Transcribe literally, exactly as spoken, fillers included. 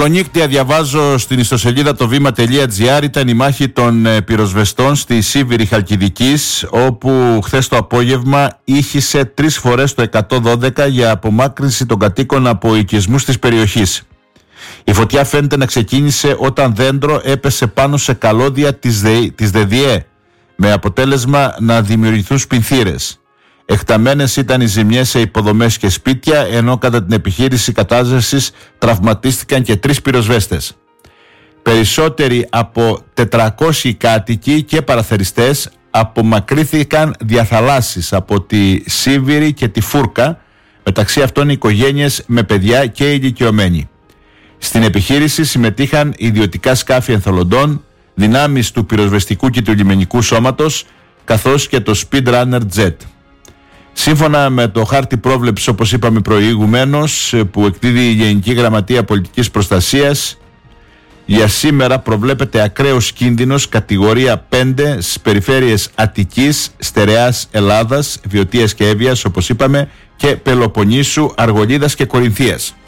Νυχθονύκτια, διαβάζω στην ιστοσελίδα το βήμα τελεία τζι άρ, ήταν η μάχη των πυροσβεστών στη Σίβηρη Χαλκιδικής, όπου χθες το απόγευμα ήχησε τρεις φορές το εκατόν δώδεκα για απομάκρυνση των κατοίκων από οικισμούς της περιοχής. Η φωτιά φαίνεται να ξεκίνησε όταν δέντρο έπεσε πάνω σε καλώδια της, ΔΕ, της ΔΕΔΙΕ, με αποτέλεσμα να δημιουργηθούν σπινθήρες. Εκταμένες ήταν οι ζημιές σε υποδομές και σπίτια, ενώ κατά την επιχείρηση κατάσβεσης τραυματίστηκαν και τρεις πυροσβέστες. Περισσότεροι από τετρακόσιοι κάτοικοι και παραθεριστές απομακρύθηκαν διαθαλάσσης από τη Σίβηρη και τη Φούρκα, μεταξύ αυτών οικογένειες με παιδιά και ηλικιωμένοι. Στην επιχείρηση συμμετείχαν ιδιωτικά σκάφη ενθολοντών, δυνάμεις του πυροσβεστικού και του λιμενικού σώματος, καθώς και το Speedrunner Jet. Σύμφωνα με το χάρτη πρόβλεψης, όπως είπαμε προηγουμένως, που εκδίδει η Γενική Γραμματεία Πολιτικής Προστασίας, για σήμερα προβλέπεται ακραίος κίνδυνος κατηγορία πέντε στις περιφέρειες Αττικής, Στερεάς Ελλάδας, Βιωτίας και Εύβοιας, όπως είπαμε, και Πελοποννήσου, Αργολίδας και Κορινθίας.